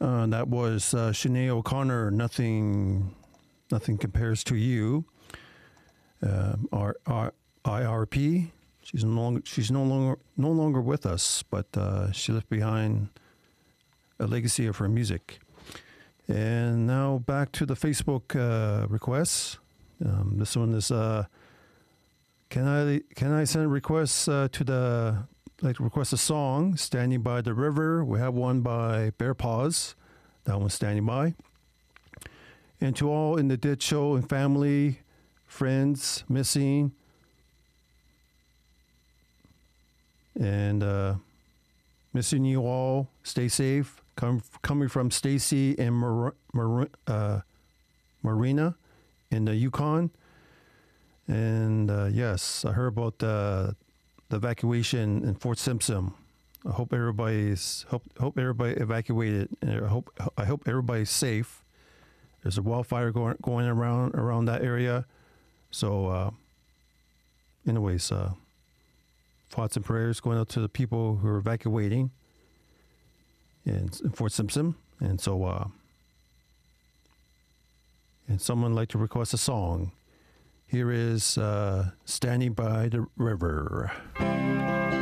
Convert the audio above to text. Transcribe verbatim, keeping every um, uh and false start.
Uh, that was uh, Sinead O'Connor. Nothing, nothing compares to you. Uh, our, our I R P. She's no longer she's no longer no longer with us, but uh, she left behind a legacy of her music. And now back to the Facebook uh, requests. Um, this one is uh, can I can I send requests uh, to the like to request a song, Standing by the River. We have one by Bear Paws. That one's Standing By. And to all in the Dead Show and family, friends, missing. And uh, missing you all. Stay safe. Come, coming from Stacy and Mar- Mar- uh, Marina in the Yukon. And uh, yes, I heard about the, the evacuation in Fort Simpson. I hope everybody's hope hope everybody evacuated. And I hope I hope everybody's safe. There's a wildfire going going around around that area. So, uh, anyways, uh, thoughts and prayers going out to the people who are evacuating in, in Fort Simpson. And so, uh, and someone like to request a song. Here is uh, Standing by the River.